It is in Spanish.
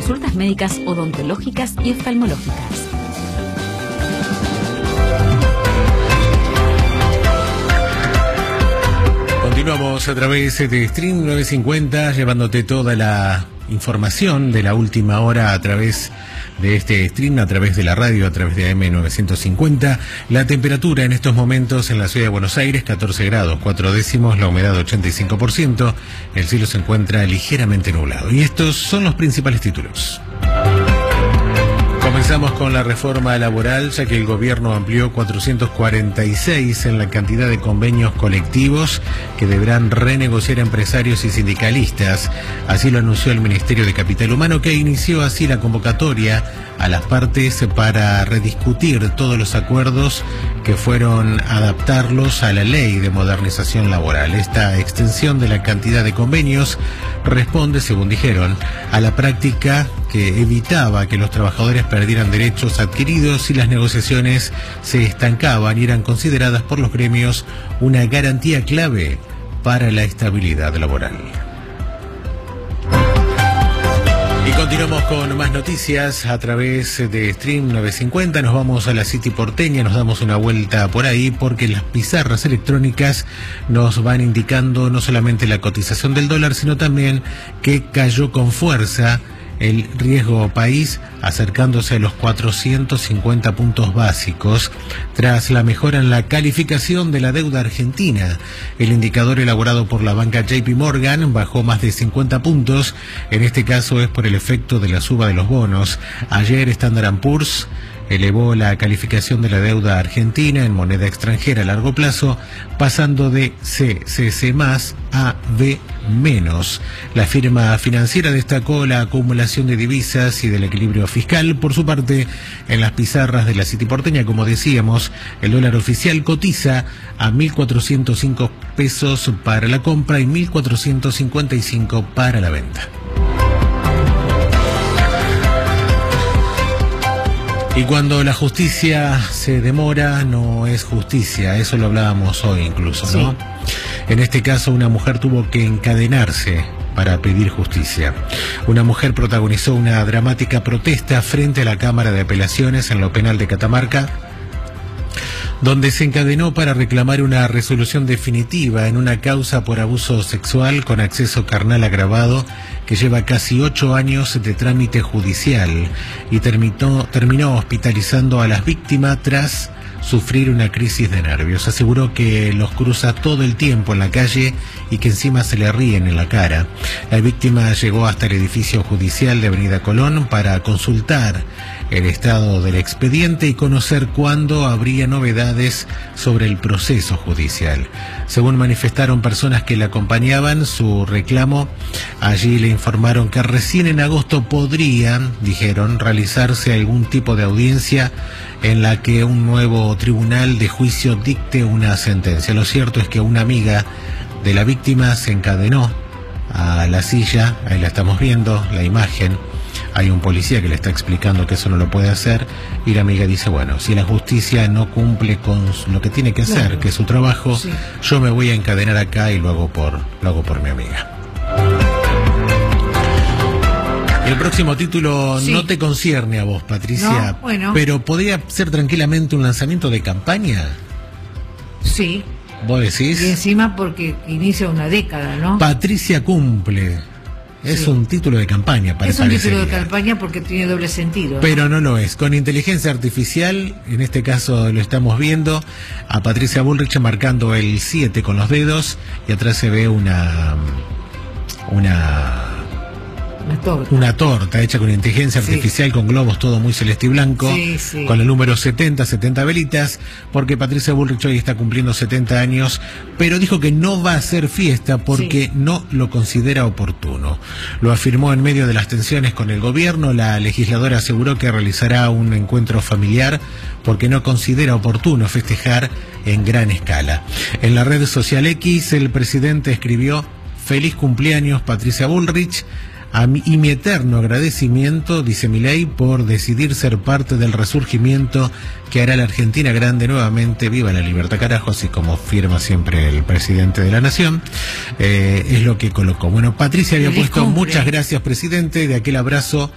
consultas médicas, odontológicas y oftalmológicas. Continuamos a través de Stream 950, llevándote toda la información de la última hora a través de este stream, a través de la radio, a través de AM950. La temperatura en estos momentos en la ciudad de Buenos Aires, 14 grados 4 décimos, la humedad 85%, el cielo se encuentra ligeramente nublado. Y estos son los principales títulos. Comenzamos con la reforma laboral, ya que el gobierno amplió 446 en la cantidad de convenios colectivos que deberán renegociar empresarios y sindicalistas. Así lo anunció el Ministerio de Capital Humano, que inició así la convocatoria a las partes para rediscutir todos los acuerdos que fueron adaptarlos a la ley de modernización laboral. Esta extensión de la cantidad de convenios responde, según dijeron, a la práctica que evitaba que los trabajadores perdieran derechos adquiridos y las negociaciones se estancaban y eran consideradas por los gremios una garantía clave para la estabilidad laboral. Y continuamos con más noticias a través de Stream 950. Nos vamos a la City porteña, nos damos una vuelta por ahí porque las pizarras electrónicas nos van indicando no solamente la cotización del dólar, sino también que cayó con fuerza el riesgo país, acercándose a los 450 puntos básicos tras la mejora en la calificación de la deuda argentina. El indicador elaborado por la banca JP Morgan bajó más de 50 puntos. En este caso es por el efecto de la suba de los bonos. Ayer Standard & Poor's elevó la calificación de la deuda argentina en moneda extranjera a largo plazo, pasando de CCC+ a B-. La firma financiera destacó la acumulación de divisas y del equilibrio fiscal. Por su parte, en las pizarras de la City porteña, como decíamos, el dólar oficial cotiza a 1.405 pesos para la compra y 1.455 para la venta. Y cuando la justicia se demora, no es justicia. Eso lo hablábamos hoy incluso, ¿no? Sí. En este caso, una mujer tuvo que encadenarse para pedir justicia. Una mujer protagonizó una dramática protesta frente a la Cámara de Apelaciones en lo penal de Catamarca, donde se encadenó para reclamar una resolución definitiva en una causa por abuso sexual con acceso carnal agravado que lleva casi 8 años de trámite judicial y terminó hospitalizando a las víctimas tras sufrir una crisis de nervios. Aseguró que los cruza todo el tiempo en la calle y que encima se le ríen en la cara. La víctima llegó hasta el edificio judicial de Avenida Colón para consultar el estado del expediente y conocer cuándo habría novedades sobre el proceso judicial. Según manifestaron personas que la acompañaban, su reclamo, allí le informaron que recién en agosto podría, dijeron, realizarse algún tipo de audiencia en la que un nuevo tribunal de juicio dicte una sentencia. Lo cierto es que una amiga de la víctima se encadenó a la silla, ahí la estamos viendo, la imagen. Hay un policía que le está explicando que eso no lo puede hacer y la amiga dice, bueno, si la justicia no cumple con lo que tiene que hacer, claro, que es su trabajo, sí, yo me voy a encadenar acá y lo hago por mi amiga. El próximo título sí no te concierne a vos, Patricia, no, bueno, pero ¿podría ser tranquilamente un lanzamiento de campaña? Sí. ¿Vos decís? Y encima porque inicia una década, ¿no? Patricia cumple. Es sí un título de campaña, parece. Es un título de campaña porque tiene doble sentido. Pero no lo es. Con inteligencia artificial, en este caso lo estamos viendo, a Patricia Bullrich marcando el 7 con los dedos y atrás se ve una torta hecha con inteligencia artificial, sí, con globos, todo muy celeste y blanco, sí, sí, con el número 70 velitas, porque Patricia Bullrich hoy está cumpliendo 70 años, pero dijo que no va a hacer fiesta porque sí no lo considera oportuno. Lo afirmó en medio de las tensiones con el gobierno. La legisladora aseguró que realizará un encuentro familiar porque no considera oportuno festejar en gran escala. En la red social X, el presidente escribió: "Feliz cumpleaños, Patricia Bullrich. Y mi eterno agradecimiento", dice Milei, "por decidir ser parte del resurgimiento que hará la Argentina grande nuevamente. Viva la libertad, carajo", así como firma siempre el presidente de la nación. Es lo que colocó. Bueno, Patricia había puesto: "Muchas gracias, presidente", de aquel abrazo